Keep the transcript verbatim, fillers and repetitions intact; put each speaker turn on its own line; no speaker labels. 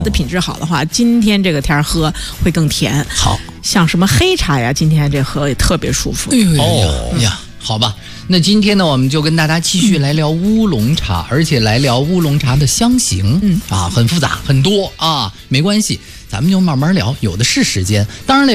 的品质好的话，今天这个天喝会更甜。
好，
像什么黑茶呀，今天这喝也特别舒服。
哎呦哦呀，好吧。那今天呢，我们就跟大家继续来聊乌龙茶，嗯、而且来聊乌龙茶的香型。嗯啊，很复杂，很多啊，没关系，咱们就慢慢聊，有的是时间。当然了。